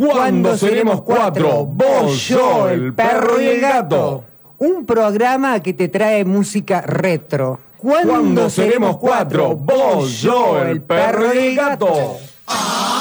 ¿Cuándo seremos cuatro? Vos, yo, el perro y el gato. Un programa que te trae música retro. ¿Cuándo seremos cuatro? Vos, yo, el perro y el gato.